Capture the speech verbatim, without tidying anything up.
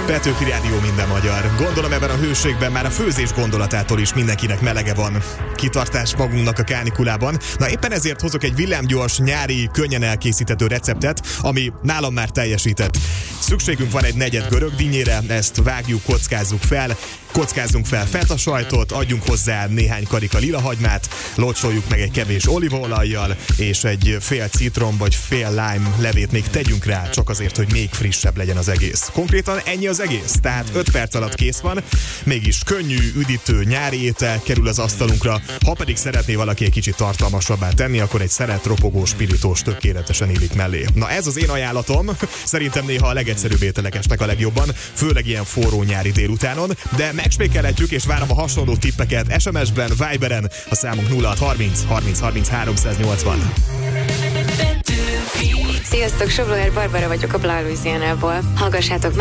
Petőfi Rádió, minden magyar. Gondolom ebben a hőségben már a főzés gondolatától is mindenkinek melege van. Kitartás magunknak a kánikulában. Na éppen ezért hozok egy villámgyors, nyári, könnyen elkészíthető receptet, ami nálam már teljesített. Szükségünk van egy negyed görög dinnyére, ezt vágjuk, kockázzuk fel, kockázzunk fel feta sajtot, adjunk hozzá néhány karika lilahagymát, locsoljuk meg egy kevés olívaolajjal, és egy fél citrom vagy fél lime levét még tegyünk rá, csak azért, hogy még frissebb legyen az egész. Konkrétan ennyi az egész, tehát öt perc alatt kész van, mégis könnyű, üdítő nyári étel kerül az asztalunkra, ha pedig szeretné valaki egy kicsit tartalmasabbá tenni, akkor egy szeret ropogó spiritós tökéletesen illik mellé. Na ez az én ajánlatom, szerintem néha a legegyszerűbb ételek esnek a legjobban, főleg ilyen forró nyári délutánon, de megspékelhetjük, és várom a hasonló tippeket es em es-ben, Viberen, a számunk nulla hat harminc harminc harminc háromszáznyolcvan. Sziasztok, Sobloher Barbara vagyok a Blau Louisianából. Hallgassátok